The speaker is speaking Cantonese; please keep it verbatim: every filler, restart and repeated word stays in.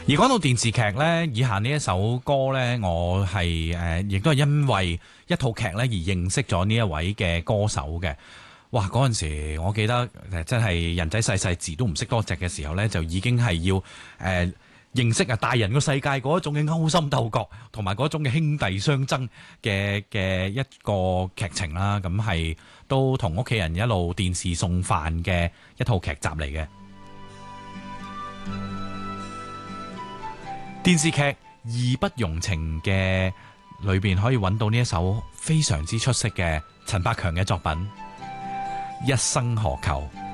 而講到電視劇呢，以下呢一首歌呢，我係誒亦都係因為一套劇呢而認識咗呢一位嘅歌手嘅。哇！嗰陣時我記得誒真係人仔細細字都唔識多隻嘅時候呢，就已經係要誒、呃、認識啊大人個世界嗰一種嘅勾心鬥角，同埋嗰種嘅兄弟相爭嘅嘅一個劇情啦。咁係都同屋企人一路電視送飯嘅一套劇集嚟嘅。電視劇《義不容情》嘅裏邊可以揾到呢一首非常之出色嘅陳百強嘅作品《一生何求》。